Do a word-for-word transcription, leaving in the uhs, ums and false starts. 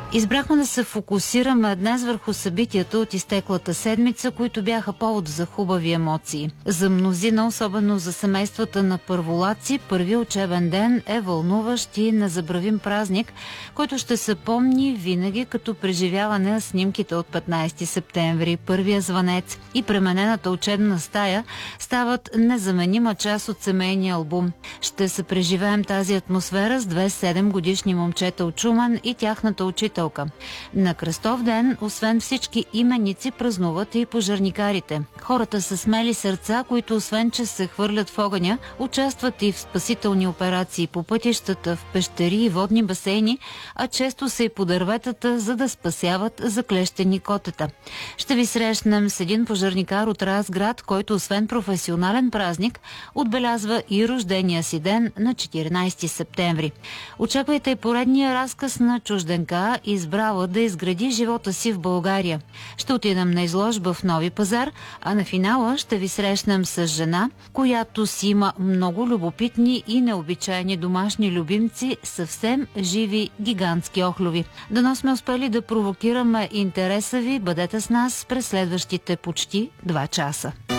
Избрахме да се фокусираме днес върху събитията от изтеклата седмица, които бяха повод за хубави емоции. За мнозина, особено за семействата на първолаци, първи учебен ден е вълнуващ и незабравим празник, който ще се помни винаги като преживяване на снимките от петнайсети септември, първия звънец и пременената учебна стая стават незаменима част от семейния албум. Ще се преживеем тази атмосфера с две седемгодишни момчета от Шумен и тяхната учителка. На Кръстов ден, освен всички именици, празнуват и пожарникарите. Хората са смели сърца, които освен, че се хвърлят в огъня, участват и в спасителни операции по пътищата, в пещери и водни басейни, а често са и по дърветата, за да спасяват заклещени котета. Ще ви срещнем с един пожарникар от Разград, който освен професионален празник, отбелязва и рождения си ден на четиринайсети септември. Очаквайте и поредния разказ на чужденка, избрала да изгради живота си в България. Ще отидем на изложба в Нови пазар, а на финала ще ви срещнем с жена, която си има много любопитни и необичайни домашни любимци, съвсем живи гигантски охлюви. Дано сме успели да провокираме интереса ви. Бъдете с нас през следващите почти два часа.